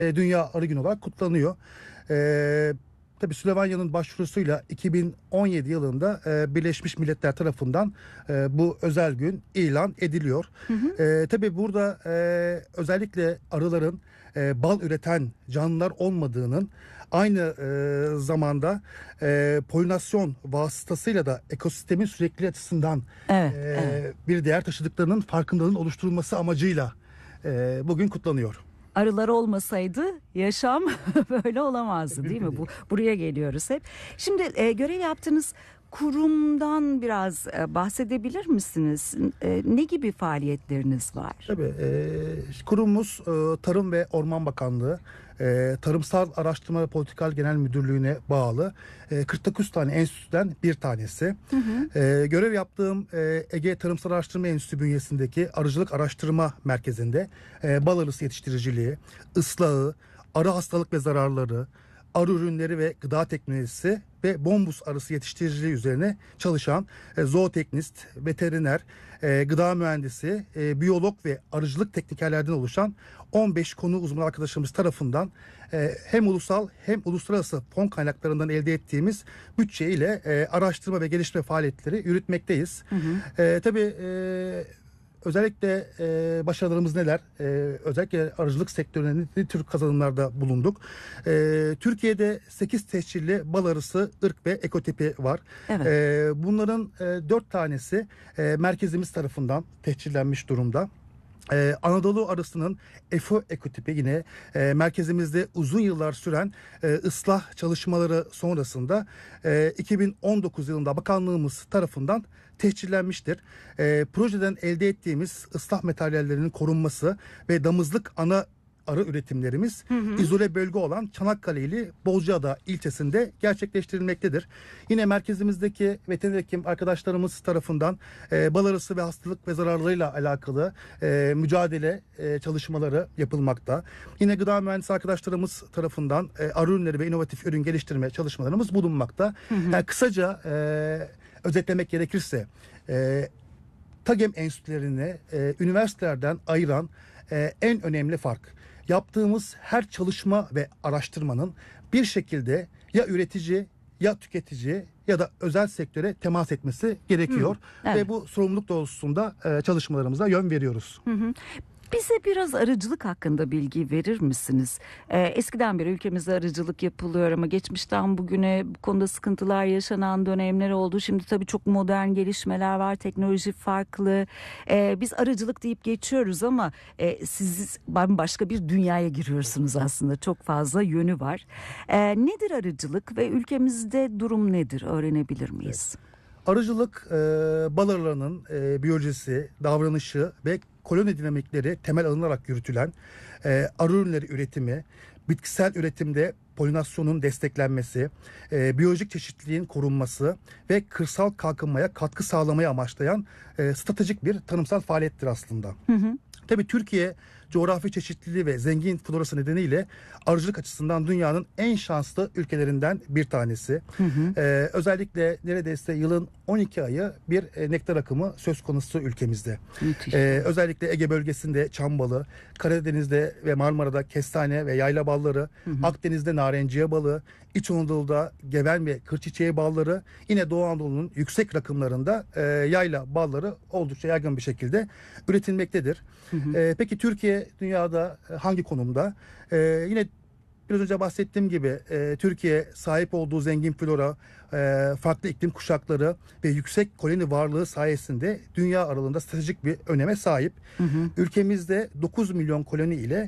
Dünya Arı Günü olarak kutlanıyor. E, tabii Slovenya'nın başvurusuyla 2017 yılında Birleşmiş Milletler tarafından bu özel gün ilan ediliyor. Hı hı. Tabii burada özellikle arıların bal üreten canlılar olmadığının, aynı zamanda polinasyon vasıtasıyla da ekosistemin sürekliliği açısından Evet, evet. bir değer taşıdıklarının farkındalığının oluşturulması amacıyla bugün kutlanıyor. Arılar olmasaydı yaşam böyle olamazdı, değil Mümkün mi? değil. Buraya geliyoruz hep. Şimdi görev yaptığınız kurumdan biraz bahsedebilir misiniz? Ne gibi faaliyetleriniz var? Tabii kurumumuz Tarım ve Orman Bakanlığı, Tarımsal Araştırma ve Politikal Genel Müdürlüğü'ne bağlı 49 tane enstitüden bir tanesi. Hı hı. Görev yaptığım Ege Tarımsal Araştırma Enstitüsü bünyesindeki Arıcılık Araştırma Merkezi'nde bal arısı yetiştiriciliği, ıslahı, arı hastalık ve zararları, arı ürünleri ve gıda teknolojisi ve bombus arısı yetiştiriciliği üzerine çalışan zooteknist, veteriner, gıda mühendisi, biyolog ve arıcılık teknikerlerden oluşan 15 konu uzmanı arkadaşlarımız tarafından hem ulusal hem uluslararası fon kaynaklarından elde ettiğimiz bütçe ile araştırma ve geliştirme faaliyetleri yürütmekteyiz. Hı hı. Tabii özellikle başarılarımız neler? Özellikle arıcılık sektöründe ne tür kazanımlarda bulunduk? Türkiye'de 8 tescilli bal arısı ırk ve ekotipi var. Evet. Bunların 4 tanesi merkezimiz tarafından tescillenmiş durumda. Anadolu arısının EFO ekotipi yine merkezimizde uzun yıllar süren ıslah çalışmaları sonrasında 2019 yılında bakanlığımız tarafından tescillenmiştir. Projeden elde ettiğimiz ıslah materyallerinin korunması ve damızlık ana arı üretimlerimiz izole bölge olan Çanakkale ili Bozcaada ilçesinde gerçekleştirilmektedir. Yine merkezimizdeki veteriner hekim arkadaşlarımız tarafından bal arısı ve hastalık ve zararlarıyla alakalı mücadele çalışmaları yapılmakta. Yine gıda mühendisi arkadaşlarımız tarafından arı ürünleri ve inovatif ürün geliştirme çalışmalarımız bulunmakta. Yani kısaca özetlemek gerekirse TAGEM enstitülerini üniversitelerden ayıran en önemli fark, yaptığımız her çalışma ve araştırmanın bir şekilde ya üretici ya tüketici ya da özel sektöre temas etmesi gerekiyor. Evet. Ve bu sorumluluk doğrultusunda çalışmalarımıza yön veriyoruz. Hı hı. Bize biraz arıcılık hakkında bilgi verir misiniz? Eskiden beri ülkemizde arıcılık yapılıyor ama geçmişten bugüne bu konuda sıkıntılar yaşanan dönemler oldu. Şimdi tabii çok modern gelişmeler var, teknoloji farklı. Biz arıcılık deyip geçiyoruz ama siz başka bir dünyaya giriyorsunuz aslında. Çok fazla yönü var. Nedir arıcılık ve ülkemizde durum nedir? Öğrenebilir miyiz? Evet. Arıcılık bal arılarının biyolojisi, davranışı ve koloni dinamikleri temel alınarak yürütülen arı ürünleri üretimi, bitkisel üretimde polinasyonun desteklenmesi, biyolojik çeşitliliğin korunması ve kırsal kalkınmaya katkı sağlamayı amaçlayan stratejik bir tarımsal faaliyettir aslında. Hı hı. Tabii Türkiye coğrafi çeşitliliği ve zengin florası nedeniyle arıcılık açısından dünyanın en şanslı ülkelerinden bir tanesi. Hı hı. Özellikle neredeyse yılın 12 ayı bir nektar akımı söz konusu ülkemizde. Müthiş. Özellikle Ege bölgesinde çam balı, Karadeniz'de ve Marmara'da kestane ve yayla balları, Akdeniz'de narenciye balı, İç Anadolu'da geven ve kır çiçeği balları, yine Doğu Anadolu'nun yüksek rakımlarında yayla balları oldukça yaygın bir şekilde üretilmektedir. Peki Türkiye dünyada hangi konumda? Yine biraz önce bahsettiğim gibi Türkiye sahip olduğu zengin flora, farklı iklim kuşakları ve yüksek koloni varlığı sayesinde dünya aralığında stratejik bir öneme sahip. Ülkemizde 9 milyon koloni ile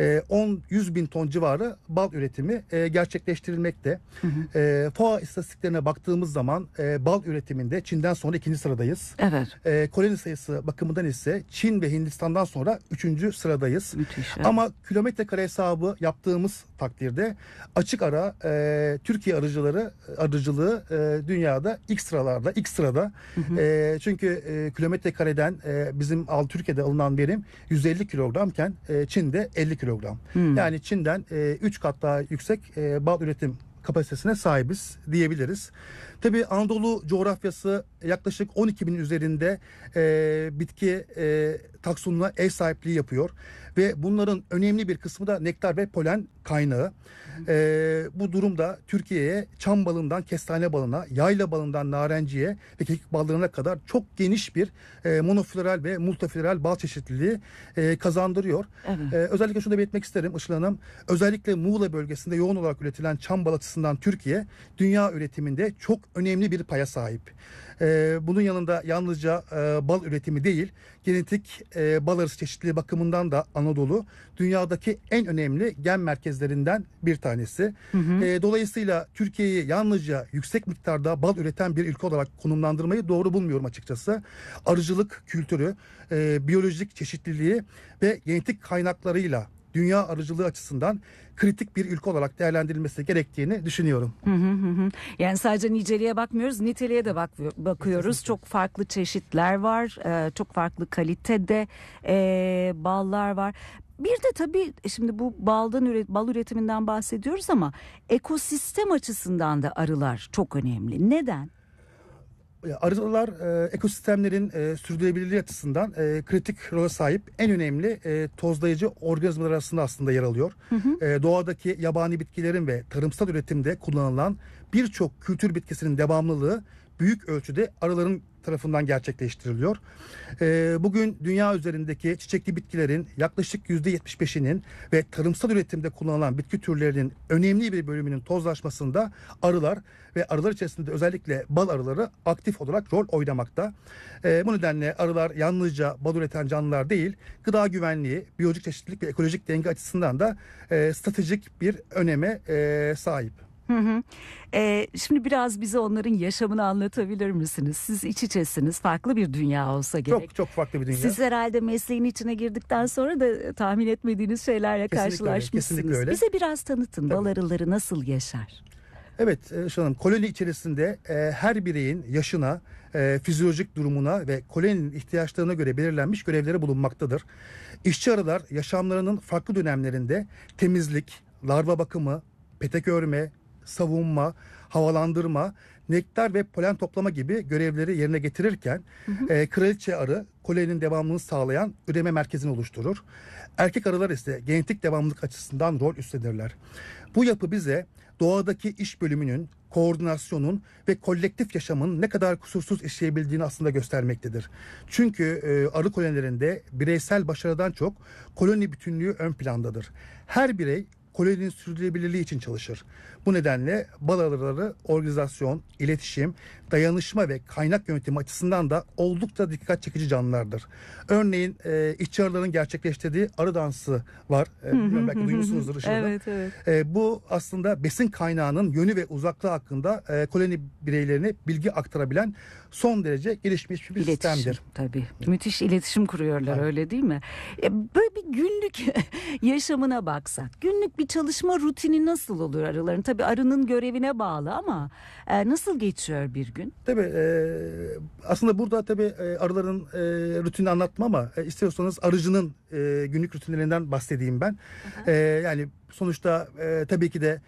100 bin ton civarı bal üretimi gerçekleştirilmekte. FOA istatistiklerine baktığımız zaman bal üretiminde Çin'den sonra 2. sıradayız. Evet. Koloni sayısı bakımından ise Çin ve Hindistan'dan sonra 3. sıradayız. Müthiş. Evet. Ama kilometre kare hesabı yaptığımız takdirde açık ara Türkiye arıcılığı dünyada ilk sırada. Çünkü kilometre kareden bizim Türkiye'de alınan verim 150 kilogramken Çin'de 50 kilogram. Yani Çin'den 3 kat daha yüksek bal üretim kapasitesine sahibiz diyebiliriz. Tabii Anadolu coğrafyası yaklaşık 12 bin üzerinde bitki taksonuna ev sahipliği yapıyor ve bunların önemli bir kısmı da nektar ve polen kaynağı. Bu durumda Türkiye'ye çam balından kestane balına, yayla balından narenciye ve kekik ballarına kadar çok geniş bir monofloral ve multifloral bal çeşitliliği kazandırıyor. Evet. Özellikle şunu da belirtmek isterim Işıl Hanım. Özellikle Muğla bölgesinde yoğun olarak üretilen çam bal açısından Türkiye dünya üretiminde çok önemli bir paya sahip. Bunun yanında yalnızca bal üretimi değil, genetik bal arısı çeşitliliği bakımından da Anadolu dünyadaki en önemli gen merkezlerinden bir tanesi. Dolayısıyla Türkiye'yi yalnızca yüksek miktarda bal üreten bir ülke olarak konumlandırmayı doğru bulmuyorum açıkçası. Arıcılık kültürü, biyolojik çeşitliliği ve genetik kaynaklarıyla dünya arıcılığı açısından kritik bir ülke olarak değerlendirilmesi gerektiğini düşünüyorum. Yani sadece niceliğe bakmıyoruz, niteliğe de bakıyoruz. Kesinlikle. Çok farklı çeşitler var, çok farklı kalitede ballar var. Bir de tabii şimdi bu bal üretiminden bahsediyoruz ama ekosistem açısından da arılar çok önemli. Neden? Arılar ekosistemlerin sürdürülebilirliği açısından kritik role sahip en önemli tozlayıcı organizmalar arasında aslında yer alıyor. Doğadaki yabani bitkilerin ve tarımsal üretimde kullanılan birçok kültür bitkisinin devamlılığı büyük ölçüde arıların tarafından gerçekleştiriliyor. Bugün dünya üzerindeki çiçekli bitkilerin yaklaşık %75'inin ve tarımsal üretimde kullanılan bitki türlerinin önemli bir bölümünün tozlaşmasında arılar ve arılar içerisinde özellikle bal arıları aktif olarak rol oynamakta. Bu nedenle arılar yalnızca bal üreten canlılar değil, gıda güvenliği, biyolojik çeşitlilik ve ekolojik denge açısından da stratejik bir öneme sahip. Şimdi biraz bize onların yaşamını anlatabilir misiniz? Siz iç içesiniz, farklı bir dünya olsa gerek. Çok çok farklı bir dünya. Siz herhalde mesleğin içine girdikten sonra da tahmin etmediğiniz şeylerle Kesinlikle öyle, karşılaşmışsınız. kesinlikle öyle. Bize biraz tanıtın, Tabii. bal arıları nasıl yaşar? Evet, Hanım, koloni içerisinde her bireyin yaşına, fizyolojik durumuna ve koloninin ihtiyaçlarına göre belirlenmiş görevleri bulunmaktadır. İşçi arılar yaşamlarının farklı dönemlerinde temizlik, larva bakımı, petek örme, savunma, havalandırma, nektar ve polen toplama gibi görevleri yerine getirirken kraliçe arı koloninin devamlılığını sağlayan üreme merkezini oluşturur. Erkek arılar ise genetik devamlılık açısından rol üstlenirler. Bu yapı bize doğadaki iş bölümünün, koordinasyonun ve kolektif yaşamın ne kadar kusursuz işleyebildiğini aslında göstermektedir. Çünkü arı kolonilerinde bireysel başarıdan çok koloni bütünlüğü ön plandadır. Her birey koloninin sürdürülebilirliği için çalışır. Bu nedenle bal arıları organizasyon, iletişim, dayanışma ve kaynak yönetimi açısından da oldukça dikkat çekici canlılardır. Örneğin işçi arıların gerçekleştirdiği arı dansı var. Bilmiyorum, belki duymuşsunuzdur Işıl'da. Evet, evet. Bu aslında besin kaynağının yönü ve uzaklığı hakkında koloni bireylerine bilgi aktarabilen son derece gelişmiş bir sistemdir. Tabii. Müthiş iletişim kuruyorlar, Tabii. öyle değil mi? Böyle bir günlük yaşamına baksak. Günlük bir çalışma rutini nasıl olur arıların? Tabii arının görevine bağlı ama nasıl geçiyor bir gün? Tabii aslında burada tabii arıların rutinini anlatmam ama istiyorsanız arıcının günlük rutinlerinden bahsedeyim ben. Yani sonuçta tabii ki de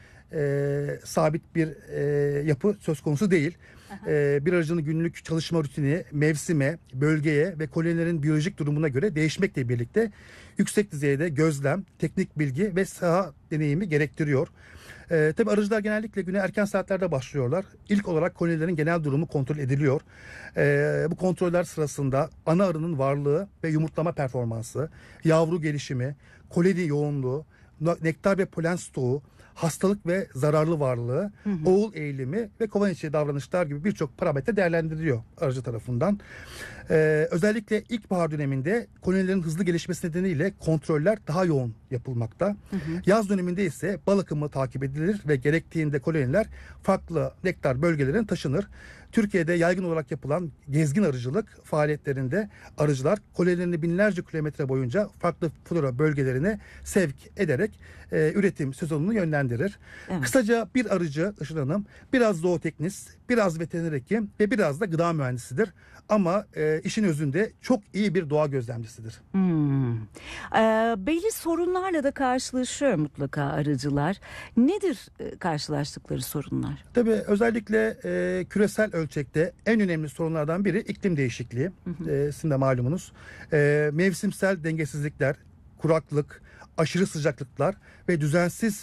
sabit bir yapı söz konusu değil. Bir arıcının günlük çalışma rutini mevsime, bölgeye ve kolonilerin biyolojik durumuna göre değişmekle birlikte yüksek düzeyde gözlem, teknik bilgi ve saha deneyimi gerektiriyor. Tabii arıcılar genellikle güne erken saatlerde başlıyorlar. İlk olarak kolonilerin genel durumu kontrol ediliyor. Bu kontroller sırasında ana arının varlığı ve yumurtlama performansı, yavru gelişimi, koloni yoğunluğu, nektar ve polen stoğu, hastalık ve zararlı varlığı, oğul eğilimi ve kovan içi davranışlar gibi birçok parametre değerlendiriliyor arıcı tarafından. Özellikle ilkbahar döneminde kolonilerin hızlı gelişmesi nedeniyle kontroller daha yoğun yapılmakta. Yaz döneminde ise bal akımı takip edilir ve gerektiğinde koloniler farklı nektar bölgelerine taşınır. Türkiye'de yaygın olarak yapılan gezgin arıcılık faaliyetlerinde arıcılar kolonilerini binlerce kilometre boyunca farklı flora bölgelerine sevk ederek üretim sezonunu yönlendirir. Evet. Kısaca bir arıcı Işıl Hanım biraz zooteknist, biraz veteriner hekim ve biraz da gıda mühendisidir. Ama işin özünde çok iyi bir doğa gözlemcisidir. Belli sorunlarla da karşılaşıyor mutlaka arıcılar. Nedir karşılaştıkları sorunlar? Tabii özellikle küresel ölçekte en önemli sorunlardan biri iklim değişikliği. Sizin de malumunuz. Mevsimsel dengesizlikler, kuraklık, aşırı sıcaklıklar ve düzensiz